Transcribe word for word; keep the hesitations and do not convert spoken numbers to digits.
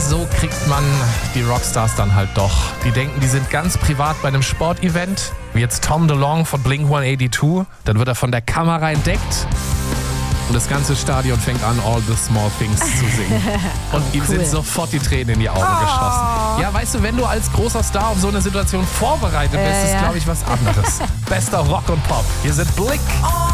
so kriegt man die Rockstars dann halt doch. Die denken, die sind ganz privat bei einem Sportevent, wie jetzt Tom DeLonge von Blink hundertzweiundachtzig. Dann wird er von der Kamera entdeckt und das ganze Stadion fängt an, All the Small Things zu singen. Und Oh, ihm cool. sind sofort die Tränen in die Augen Oh. geschossen. Ja, weißt du, wenn du als großer Star auf so eine Situation vorbereitet bist, Äh, ist, ja. glaube ich, was anderes. Bester Rock und Pop. Hier sind Blink.